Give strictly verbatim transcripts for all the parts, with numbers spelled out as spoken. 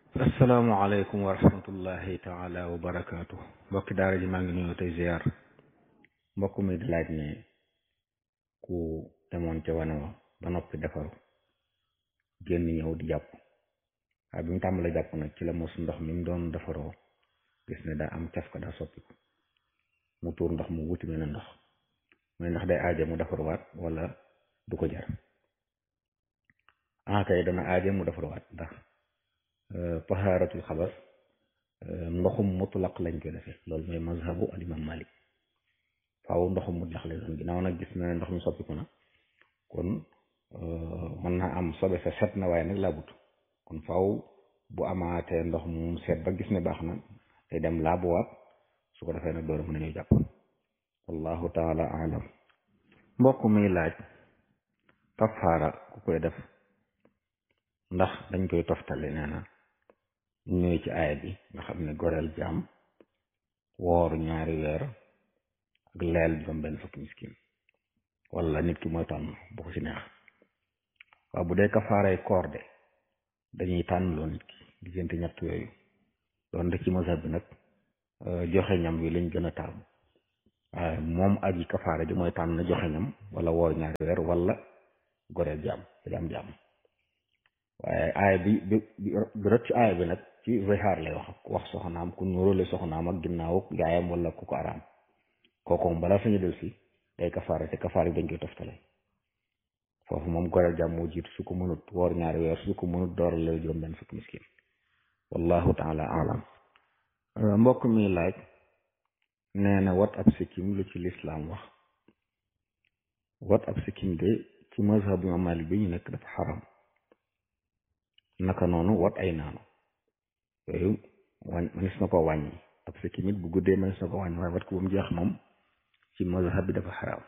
asalaamaaleykum wa rahmatullahi taala wa barakaatu mbokki daara ji maa ngi nuyu tey ziar mbokk mi di laaj ne ku demoon ca wane wa ba noppi defaru génn ñëw di jàpp waaye bi mu tàmbalee jàpp nag ci la mos ndox mi mu doon defaroo gis ne daa am caf ka daa soppiku mu tuur ndox mu wuti mel ne ndox mooy ndax day aaje mu defaruwaat wala du ko jar ah kay dana aaje mu defaruwaat ndax tahaaratul xabas ndoxum mutlaq lañ koy defee loolu mooy mazhabu al imam malik faaw ndoxum mutlaq lay doon ginnaaw nag gis na ne ndox mi soppiku na kon mën naa am sobe sa set na waaye nag laabut kon faaw bu amaatee ndox mu set ba gis ne baax na day dem laabuwaat su ko defee nag door a mën a ñëw jàpp wallahu taala alam mbokk mi laaj kafaara ku koy def ndax dañ koy toftale nee na ñëwee ci aaya bi nga xam ne goreel jaam woor ñaari weer ak leel juróom benn fukki miskin wala nit ki mooy tànn bu ko ci neex waaw bu dee kafaaray koor de dañuy tànn loo nit ki diggante ñett yooyu doon de ci mazhab bi nag joxe ñam wi lañ gën a taamu waaye moom aji kafaara ji mooy tànn joxe ñam wala woor ñaari weer wala goreel jaam jaam jaam waaye aaya bi bi bi rot ci aaya bi nag ci zihaar lay wax wax soxnaam ku nuróole soxnaam ak ginnaaw yaayam wala ku ko araam kooku moom balaa sañu del si day kafaara te kafaara bi dañ koy toftale foofu moom goreel jàmm moo jiitu su ko mënut woor ñaari weer su ko mënut dooral lay juróom benn fukki miskin wallahu taala alam mbokk mi laaj nee na wat ab sikkim lu ci lislaam wax wat ab sikkim de ci mazhab imam Malik bi ñu nekk dafa xaram naka noonu wat ay naanu yooyu wañ manis na ko wàññi ab sikkim it bu guddee manis na ko wàññi waaye wat ko ba mu jeex moom ci mazhab bi dafa xaraam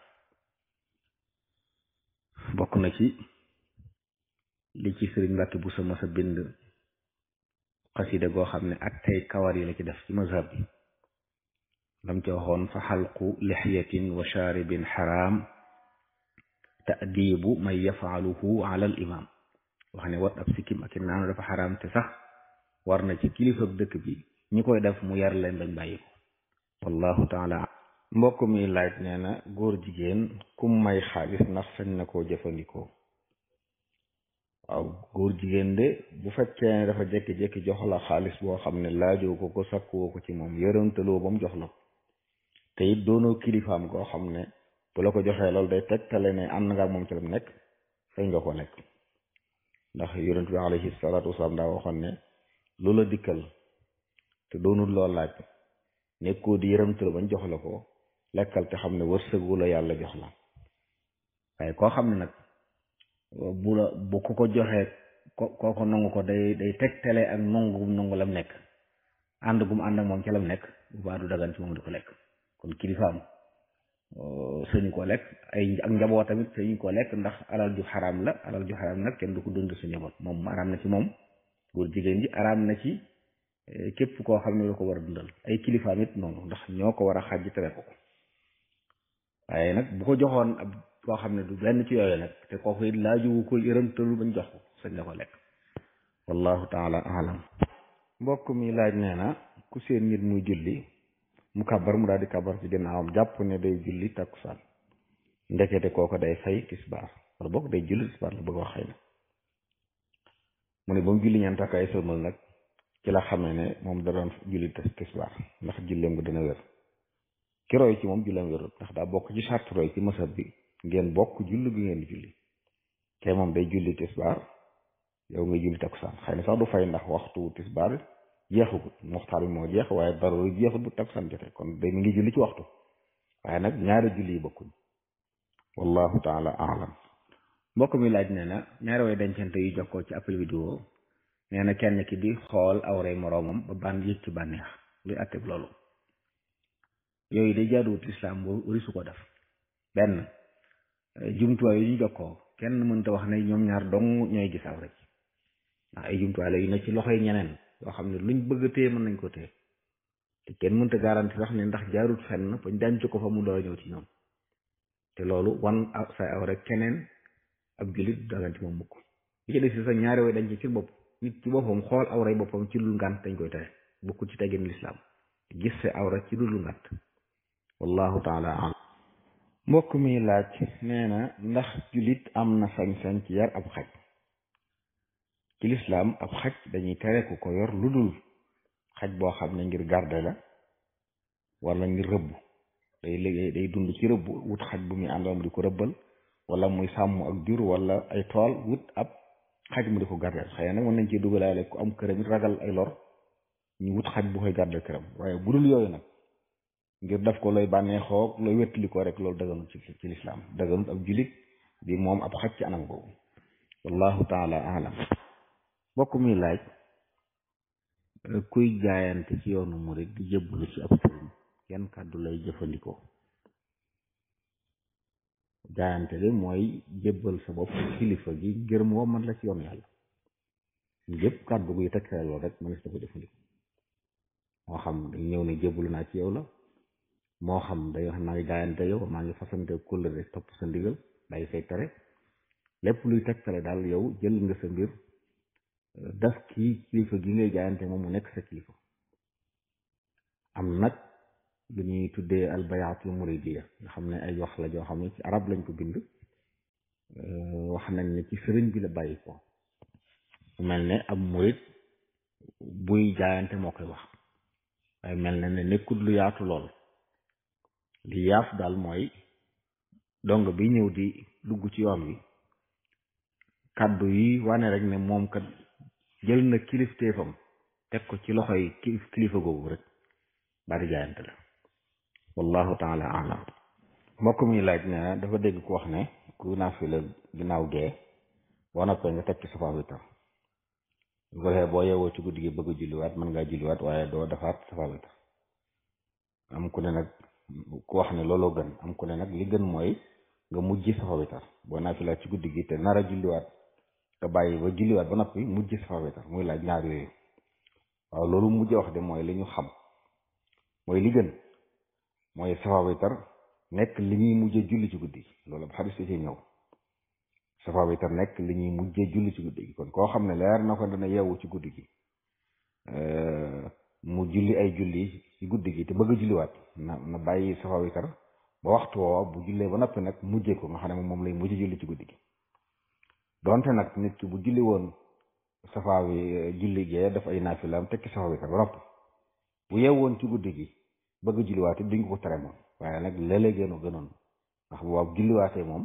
bokk na ci li ci sëriñ Mbàkke bu sa masa bind xasida goo xam ne ak tey kawar yi la ci def ci mazhab bi lam ci waxoon fa xalqu lixyatin wa shaaribin xaraam ta'dibu man yafaaluhu ala al imam wax ne wat ab sikkim ak i naanu dafa xaraam te sax war na ci kilifa dëkk bi ñi koy def mu yar leen bañ bàyyi ko wallahu taala mbokk mi laaj nee na góor jigéen kum may xaalis ndax sañ na koo jëfandikoo waaw góor jigéen de bu fekkee ne dafa jékki-jékki jox la xaalis boo xam ne laajoo ko ko sakkuwoo ko ci moom yërëntaloo ba mu jox la ko te it doonoo kilifaam goo xam ne bu la ko joxee loolu day tegtale ne ànd nga ak moom ci la mu nekk sañ nga ko lekk ndax yonent bi alayhi salaatu wasalaam daa waxoon ne lu la dikkal te doonul loo laaj nekkoo di yërëmtal bañ jox la ko lekkal te xam ne wërsëgu la yàlla jox la waaye koo xam ne nag bu la bu ko ko joxee ko koo ko nangu ko day day tegtale ak nangu gum nangu lam nekk ànd gum ànd ak moom ci lam nekk bu baa du dagan ci moom di ko lekk kon kilifaam sëñu ko lekk ay ak njaboot tamit sëñu ko lekk ndax alal ju xaraam la alal ju xaraam nag kenn du ko dund sa njaboot moom araam na ci moom góor jigéen ji araam na ci képp koo xam ne lu ko war a dundal ay kilifaam it noonu ndax ñoo ko war a xàjj tere ko ko waaye nag bu ko joxoon ab koo xam ne du benn ci yooyu nag te kooku it laaju ko yërëmtalu bañ jox ko sañ la ko lekk wallahu taala alam mbokk mi laaj nee na ku seen nit muy julli mu kabar mu daal di kabar ci ginnaawam jàpp ne day julli takkusaan ndekete kooko day fay tisbaar wala boog day julli tisbaar la bëgg wax xëy na mu ne ba mu julli ñeent ak ay sëlmal nag ci la xamee ne moom da doon julli tisbaar ndax julleem nga dina wér ki roy ci moom julleem wérut ndax daa bokk ci charte roy ci masab bi ngeen bokk julli bi ngeen di julli te moom day julli tisbaar yow nga julli takkusaan xëy na sax du fay ndax waxtu tisbaar jeexagut muxtaar bi moo jeex waaye dara jeexut bu takkusaan jotee kon day mi ngi julli ci waxtu waaye nag ñaari julli yi bokkuñ wallahu taala alam mbokk mi laaj nee na ñaari way dencante yu jokkoo ci appel vidéo nee na kenn ki di xool awray moroomam ba ban yëg ci bànneex luy atteb loolu yooyu day jaaduwut lislaam wari su ko def benn jumtuwaay yu ñu jokkoo kenn mënta wax ne ñoom ñaar dong ñooy gis awra ci ndax ay jumtuwaay la yu ne ci loxoy ñeneen yoo xam ne luñ bëgg a téye mën nañ ko téye te kenn mënta garanti sax ne ndax jaarut fenn bañ denc ko fa mu door a ñëw ci ñoom te loolu wan say awra keneen ab jullit dagan ci moom mukk li ci des si sax ñaari way dañ ci ci bopp nit ci boppam xool awray boppam ci lu ngànt dañ koy tere bokkul ci teggin lislaam gis sa awra ci lu ngànt wallahu taala alam mbokk mi laaj nee na ndax jullit am na sañ-sañ ci yar ab xaj ci lislaam ab xaj dañuy tere ku ko yor lu dul xaj boo xam ne ngir garde la wala ngir rëbb day liggéey day dund ci rëbb wut xaj bu muy àndal mu di ko rëbbal wala muy sàmm ak jur wala ay tool wut ab xaj mu di ko gardeel xëy na nag mën nañ ci dugalaale ku am këram it ragal ay lor ñu wut xaj bu koy gardeel këram waaye bu dul yooyu nag ngir daf ko looy bànneexoo looy wettali ko rek loolu daganut ci ci lislaam daganut ab jullit di moom ab xaj ci anam boobu wallahu taala alam mbokk mi laaj kuy jaayante ci yoonu murid di jébbalu ci ab sëriñ yan kàddu lay jëfandikoo jaayante de mooy jébbal sa bopp kilifa gi ngir moo man la ci yoonu yàlla yëpp kàddu guy tegtale loolu rek mënees na ko jëfandikoo moo xam dañ ñëw ne jébbalu naa ci yow la moo xam day wax maa ngi jaayante yow maa ngi fasante kóllëre topp sa ndigal day say tere lépp luy tegtale daal yow jël nga sa mbir daf kii kilifa gi ngay jaayante moom mu nekk sa kilifa am nag lu ñuy tuddee albayaatul muridiya nga xam ne ay wax la joo xam ne ci arab lañ ko bind wax nañ ne ci sëriñ bi la bàyyi ko mel ne ab murid buy jaayante moo koy wax waaye mel na ne nekkul lu yaatu lool li yaaf daal mooy dong bi ñëw di dugg ci yoon wi kàddu yi wane rek ne moom kat jël na kilifteefam teg ko ci loxoy kilifa googu rek bari jaayante la wallahu taala alam mbokk mi laaj ne dafa dégg ku wax ne ku naafila ginnaaw gee boo noppee nga teg ci safa witar bu ko defee boo yeewoo ci guddi gi bëgg a julliwaat mën ngaa julliwaat waaye doo defaat safa witar am ku ne nag ku wax ne looloo gën am ku ne nag li gën mooy nga mujj safa witar boo naafila ci guddi gi te nar a julliwaat nga bàyyi ba julliwaat ba noppi mujj safa witar muy laaj ñaar yooyu waaw loolu mujj wax de mooy li ñu xam mooy li gën mooy safa witar nekk li ñuy mujjee julli ci guddi gi loolu ab xadis ci ñëw safa witar nekk li ñuy mujjee julli ci guddi gi kon koo xam ne leer na ko dana yeewu ci guddi gi mu julli ay julli ci guddi gi te bëgg a julliwaat na na bàyyi safa witar ba waxtu woo bu jullee ba noppi nag mujjee ko nga xam ne moom lay mujjee julli ci guddi gi donte nag nit ki bu julli woon safa wi julli gee daf ay naafilaam tekki safa witar ba noppi bu yeewoon ci guddi gi bëgg a julliwaatee duñ ko tere moom waaye nag léeg-léeg gënu gënoon ndax bu waaw julliwaatee moom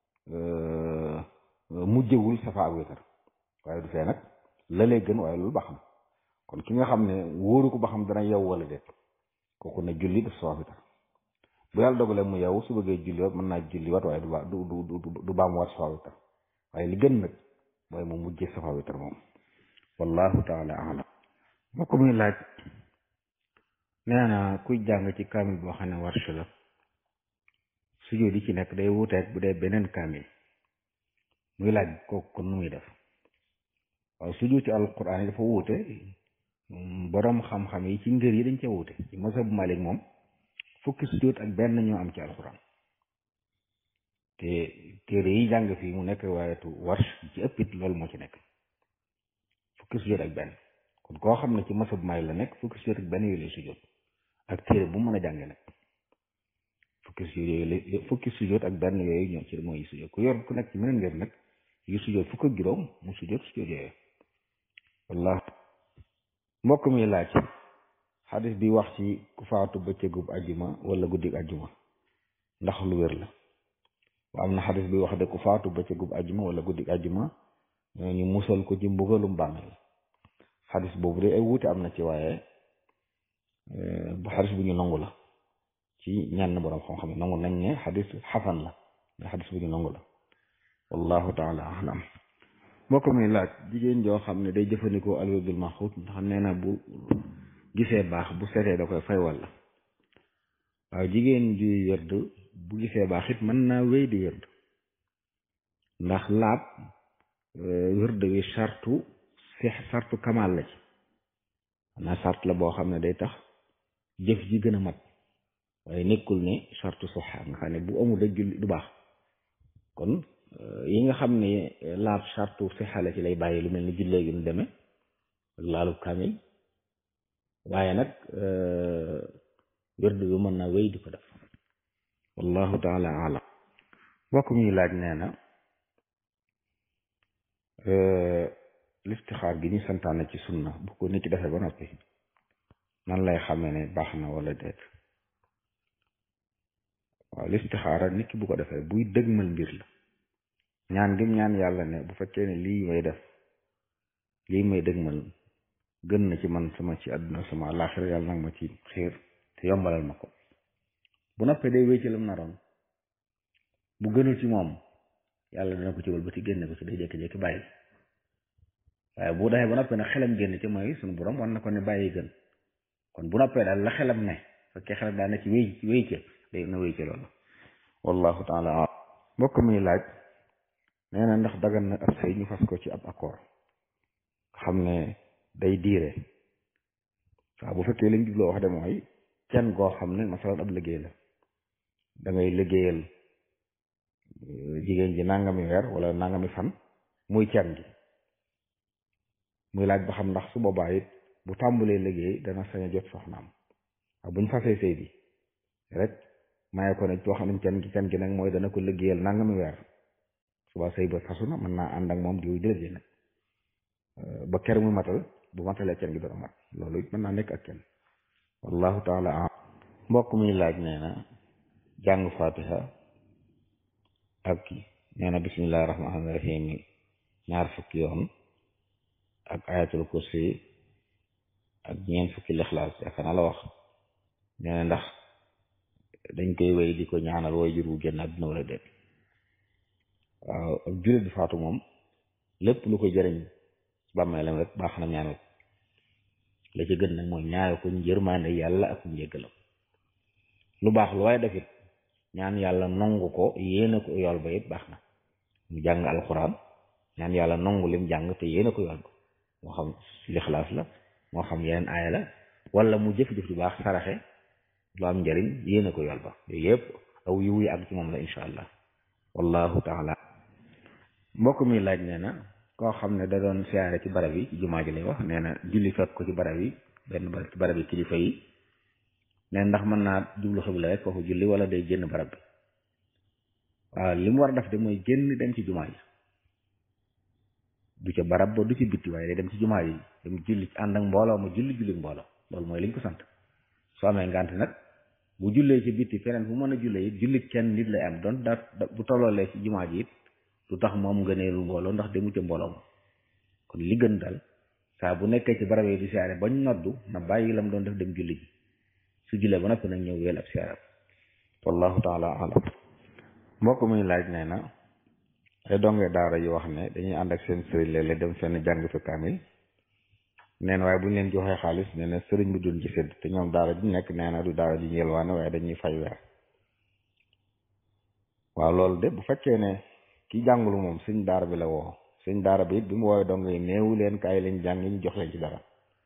mujjewul safa ak witar waaye du fee nag léeg-léeg gën waaye loolu ba xam kon ki nga xam ne wóoru ko ba xam dana yeew wala déet kooku ne julli def safa witar bu yàlla dogalee mu yeewu su bëggee julliwaat mën naa julliwaat waaye du ba du du du baamuwaat safa witar waaye li gën nag mooy mu mujjee safa witar moom wallahu taala alam moo ko muy laaj nee na kuy jàng ci kaamil boo xam ne warsh la sujjóot yi ci nekk day wuuteeg bu dee beneen kaamil muy laaj kooku kon nu muy def waaw sujjóot ci alquran yi dafa wuute boroom xam-xam yi ci ngër yi dañ ca wuute ci mazhab Malik moom fukki sujjóot ak benn ñoo am ci alquran te téere yi jàng fii mu nekk waayetu warsh ci ëppit loolu moo ci nekk fukki sujjóot ak benn kon koo xam ne ci mazhab Malik la nekk fukki sujjóot ak benn yooyu lay sujjóot ak téere bu mën a jànge nag fukki sujjóot fukki sujjóot ak benn yooyu ñoo ci mooy sujjóot ku yor ku nekk ci meneen ngeen nag yu sujjóot fukk ak juróom mu sujjóot sujjóot yooyu wallah mbokk mi laaj xadis bi wax ci ku faatu bëccëgub ajjuma wala guddig ajjuma ndax lu wér la waa am na xadis bi wax de ku faatu bëccëgub ajjuma wala guddig ajjuma ñu musal ko ci mbugalum bàmmeel xadis boobu de ay wuute am na ci waaye bu xadis bu ñu nangu la ci ñenn borom xam-xam yi nangu nañ ne xadis xasan la mais xadis bu ñu nangu la wallahu taala alam mbokk mi laaj jigéen joo xam ne day jëfandikoo alwirdul maxuut ndax nee na bu gisee baax bu setee da koy fay walla waaw jigéen ji wérd bu gisee baax it mën naa wéy di wérd ndax laab wérd wi sartu si sartu kamaal la ci xanaa sart la boo xam ne day tax jëf ji gën a mat waaye nekkul ne sartu soxa nga xam ne bu amul rek julli du baax kon yi nga xam ne laab sartu sixa la ci lay bàyyi lu mel ni jullee gi nu demee ak laalub kaamil waaye nag wérdu bi mën naa wéy di ko def wallahu taala alam mbokk mi laaj nee na listixaar gi ñu santaane ci sunna bu ko nit ki defee ba noppi nan lay xamee ne baax na wala déet waaw listixaara nit ki bu ko defee buy dëgmal mbir la ñaan gim ñaan yàlla ne bu fekkee ne lii may def lii may dëgmal gën na ci man sama ci àdduna sama àllaaxira yàlla nag ma ci xiir te yombalal ma ko bu noppee day wéy ci lam naroon bu gënul ci moom yàlla dana ko ci wëlbati génne ko ci day jékki-jékki bàyyi waaye bu defee ba noppee nag xelam génn ci mooy suñu borom war na ko ne bàyyi gën kon bu noppee daal la xelam ne fekkee xelam daal na ci wéy ci wéy ci day na wéy ci loolu wallahu taala mbokk mi laaj nee na ndax dagan na ab sëy ñu fas ko ci ab accord xam ne day diire waaw bu fekkee lañ jubloo wax de mooy kenn goo xam ne masalan ab liggéey la da ngay liggéeyal jigéen ji nangami weer wala nangami fan muy kenn gi muy laaj ba xam ndax su boobaa it bu tàmbalee liggéey dana sañ a jot soxnaam waaw buñ fasee sëy bi rek maye ko ne wax nañ kenn gi kenn gi nag mooy dana ko liggéeyal nangami weer suba sëy ba fasu na mën naa ànd ak moom di di liggéey nag ba ker muy matal bu matalee kenn gi dana mat loolu it mën naa nekk ak kenn wallahu taala am mbokk mi laaj nee na jàng fatiha ak nee na bismillahi rahmaani rahim ñaar fukki yoon ak ayatul kursi ak ñeent fukki lixlaas yaakaar naa la wax nee na ndax dañ koy wéy di ko ñaanal way jur wu génn àdduna wala déet waaw ak jullit bi faatu moom lépp lu ko jëriñ bàmmeelam rek baax na ñaanal la ci gën nag mooy ñaanal ko yërmande yàlla ak njéggalam lu baax lu waaye defit ñaan yàlla nongu ko yéena ko yool ba it baax na mu jàng alxuraan ñaan yàlla nongu lim jàng te yéena ko yool ba moo xam lixlaas la moo xam yeneen aaya la wala mu jëf-jëf ju baax saraxe lu am njëriñ yéena ko yool ba yooyu yëpp aw yiw yi ak ci moom la insha allah wallahu taala mbokk mi laaj nee na koo xam ne da doon siyaare ci barab yi ci jumaa ji lay wax nee na julli fekk ko ci barab yi benn barab ci barab yi kilifa yi nee ndax mën naa jublu xibla rek foofu julli wala day génn barab bi waaw li mu war a def de mooy génn dem ci jumaa yi du ca barab ba du ci bitti waaye day dem ci jumaa yi dem julli ci ànd ak mbooloo ma julli julli mbooloo loolu mooy liñ ko sant soo amee ngànt nag bu jullee ci bitti feneen fu mën a jullee it julli kenn nit lay am doon daa bu tolloolee ci jumaa ji it du tax moom ngëneelu mbooloo ndax demu ca mbooloo ma kon li gën daal saa bu nekkee ci barab yi di siyaare bañ noddu na bàyyi lam doon def dem julli ji su jullee ba noppi nag ñëw weel ab siyaare wallahu taala alam mbokk muy laaj nee na ay donge daara yu wax ne dañuy ànd ak seen sëriñ léeg-léeg dem fenn jàng fi kaamil nee na waaye bu ñu leen joxee xaalis nee na sëriñ bi duñ ci sédd te ñoom daara ji nekk nee na du daara ji yelwaane waaye dañuy fay weer waaw loolu de bu fekkee ne ki jàngulu moom sëñ daara bi la woo sëñ daara bi it bi mu woowee dong yi néewu leen kaay lañ jàng ñu jox leen ci dara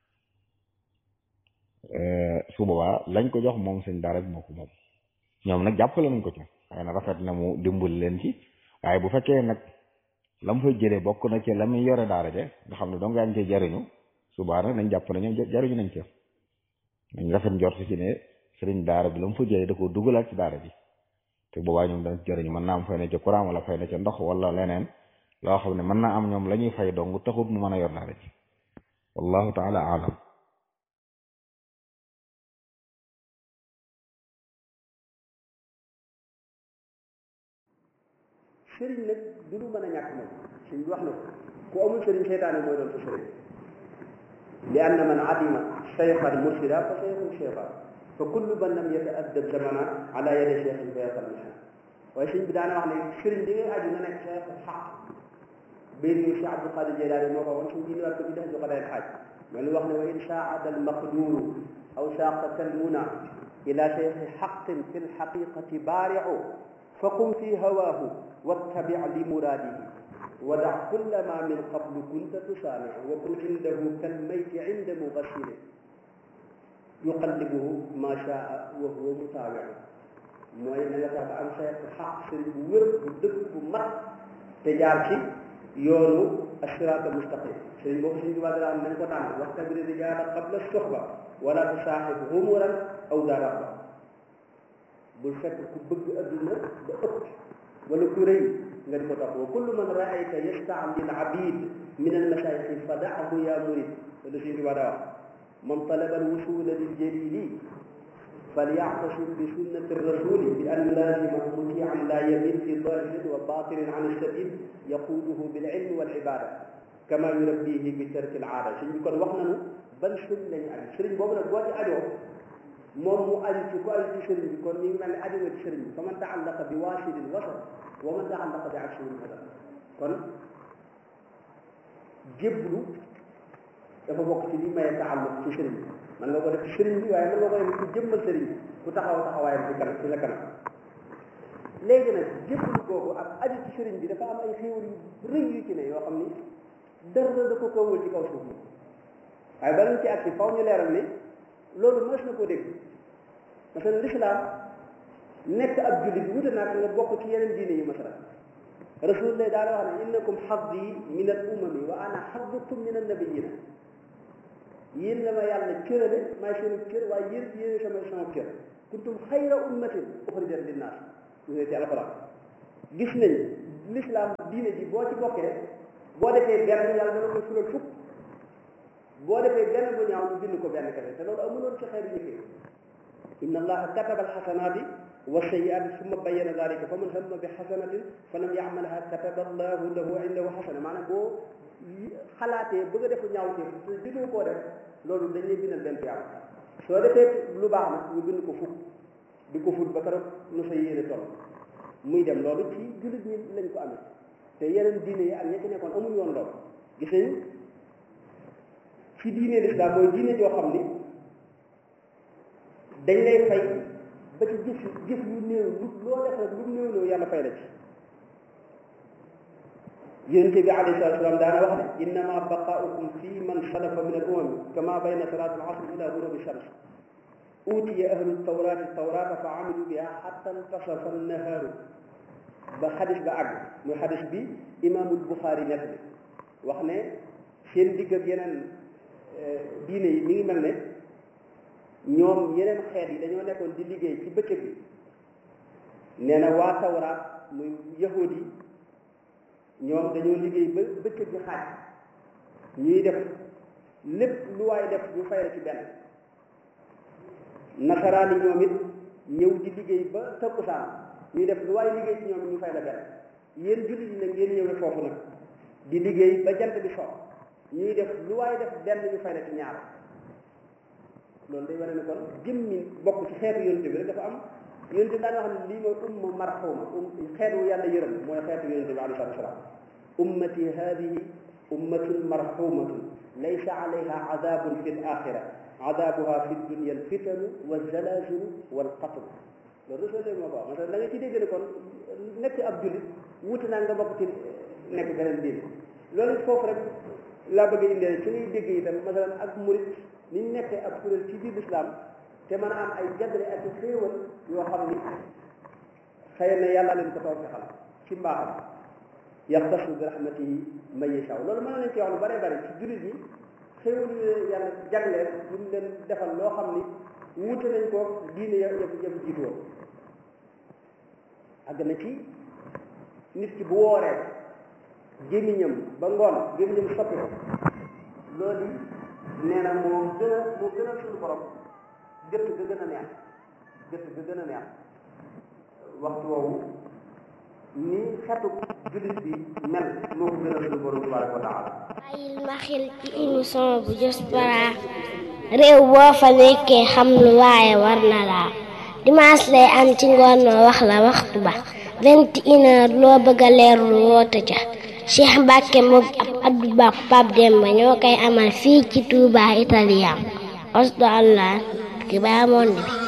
su boobaa lañ ko jox moom sëñ daara bi moo ko moom ñoom nag jàppale nañ ko ci waaye nag rafet na mu dimbali leen ci waaye bu fekkee nag la mu fay jëlee bokk na ci la muy yore daara je nga xam ne dong yaa ngi cee jariñu subaa nag nañ jàpp ne ñoom jariñu nañ ci nañ rafet njort ci ne sëriñ daara bi la mu fa jëlee da ko dugalaat ci daara ji te boobaa ñoom dañ jëriñu mën naa am fay na ca courant wala fay na ca ndox wala leneen loo xam ne mën naa am ñoom la ñuy fay dong taxut mu mën a yor daara ji wallahu taala alam sëriñ nag du lu mën a ñàkk moom sëriñ bi wax na ko ku amul sëriñ seytaane mooy doon sa sëriñ li anna man adima cheykhan mursida fa cheikhun cheykhan fa kullu man lam yata'addab zamana ala yadi cheikhin fa yaqal misan waaye sëriñ bi daana wax ne sëriñ bi ngay aju na nekk cheikhu xaq bay ni Cheikh Abdul Qadir Jeylaani moo ko woon suñ diiniwaat ko bi def du qadaa'il xaaj mais lu wax ne wa in saada al maqduru aw saaqaka al muna ila cheikhi xaqin fi lxaqiqati baariu faqum fi hawaahu wattabi li muraadihi wada kulla ma min qablu kunta tusaami wa kun indahu kalmayti inda mugassiri yuqallibuhu ma shaa wa huwa mutaawiu mooy na nga tax ba am cheikh xaq sëriñ bu wér bu dëgg bu mat te jaar ci yoonu as-siraatal mustaqim sëriñ boobu suñ tubaab dara am nañ ko tànn waxtabir rijaala qabla soxba wala tusaaxib humuran aw daa rabba bul fekk ku bëgg adduna ba ëpp wala ku rëy nga di ko topp wa kullu man raayta yasta'mil abid min al-masayixi fada'ahu ya murid da suñ tubaab daa wax man talaba al-wusula lil jalili فليعتصم بسنة الرسول بأن لازم مطيعا لا يميل في ظاهر وباطن عن السبيل يقوده بالعلم والعبادة كما يربيه بترك العادة سيñ bi kon wax nañu ban sëriñ lañu aju sëriñ boobu nag boo ci ajoo moom mu aju ci ku aju ci sëriñ bi kon mi ngi mel ne aju nga ci sëriñ bi fa man taallaqa bi waasidin wasal wa man taallaqa bi aksin wasal kon jébbalu dafa bokk ci li maye taalluq ci sëriñ bi man nga ko def ci sëriñ bi waaye man nga ko def ku jëmmal sëriñ bi ku taxaw taxawaayam ci kanam ci la kanam léegi nag jébbalu googu ak aju ci sëriñ bi dafa am ay xéewal yu rëy yu ci ne yoo xam ni dara da ko kawul ci kaw suuf moom waaye bala ñu ci agsi faw ñu leeral ni loolu mës na koo dégg parce que l'islam nekk ab jullit wute naa nga bokk ci yeneen diine yi masalan rasulullah daal wax ne innakum xaddi min al umami wa ana xaddukum min annabiyina yéen la ma yàlla cërale maay seen cër waaye yéen yéen sama sama cër kuntum xayra ummatin uxrijat linnaas ñu ci alxuraan gis nañ l'islam diine ji boo ci bokkee boo defee benn yàlla dana ko fulal fukk boo defee benn bu ñaaw ñu bind ko benn kese te loolu amuloon ci xeetu ñëkkee inna allaha kataba alxasanaati wa sayyi'aati summa bayyana dalika fa man hamma bi xasanatin fa lam ya'malha kataba allahu lahu indahu xasana maanaam boo xalaatee bëgg a def ñaaw te jotoo koo def loolu dañ lay bindal benn yàlla soo defee lu baax nag ñu bind ko fukk di ko fut ba keroog nu sa yéene toll muy dem loolu ci jullit ñi lañ ko amee te yeneen diine yi ak ña ci nekkoon amuñu woon loolu gis nañ ci diine lislaam mooy diine joo xam ni dañ lay fay ba ci jëf jëf yu néew lu loo def rek lu néew néew yàlla fay la ci yonent bi alayhi salaatu wa salaam daana wax ne innama baqaaukum fi man xalafa min al umami kama bayna salaat al asr ila gurubi shams utiya ahlu tawraati tawraata fa amilu biha xatta intasafa annahaaru ba xadis ba àgg muy xadis bi imaamul Buxaari nekk bi wax ne seen digg ak yeneen diine yi mi ngi mel ne ñoom yeneen xeet yi dañoo nekkoon di liggéey ci bëccëg bi nee na waa tawraat muy yahud yi ñoom dañoo liggéey ba bëccëg bi xaaj ñuy def lépp lu waay def ñu fay la ci benn nasaraan yi ñoom it ñëw di liggéey ba takkusaan ñuy def lu waay liggéey ci ñoom ñu fay la benn yéen jullit yi nag ngeen ñëwee foofu nag di liggéey ba jant bi so ñuy def lu waay def benn ñu fay la ci ñaar loolu day wane ne kon jëmmi bokk ci xeetu yonent bi rek dafa am yonent bi daan wax ne lii mooy umma marxuma um xeetu yàlla yërëm mooy xeetu yonent bi alayhi salaatu wa salaam ummati hadihi ummatun marxumatun laysa alayha adabun fi l axira adabuha fi dunia al fitanu wa zalazilu wal qatl loolu resolé moo ko wax parce que da nga ci dégg ne kon nekk ab jullit wuute naa nga bokk ci nekk beneen diine loolu foofu rek laa bëgg a indee ci ñuy dégg itam masalan ak murit ni ñu nekkee ab kuréel ci biir islam te mën a am ay jadre ak xéewal yoo xam ni xëy na yàlla leen ko toog xal ci mbaaxam yaxtasu bi rahmatihi man yashaa loolu mën nañ ci wax lu bare bare ci jullit yi xéewal yu yàlla jagleel lu mu leen defal loo xam ni wuute nañ ko diine ya yëpp yëpp jiitu woon àgg na ci nit ki bu wooree gémmiñam ba ngoon gémmiñam soppi ko loolu nee na moo gën a moo gën a suñu borom gëtt ga gën a neex gëtt ga gën a neex waxtu woowu ni xetu jullit bi mel moo ko gën a suñu borom tabaraka wa taala bàyyil ma xel ci émission bu Diaspora réew boo fa nekkee xam lu waaye war na laa dimanche lay am ci ngoon noo wax la waxtu ba vingt et une heures loo bëgg a leerlu woote ca Cheikh Mbacke moom ab Abdou Ba Pape Demba ñoo koy amal fii ci Touba Italien osdo allah ki baa monde bi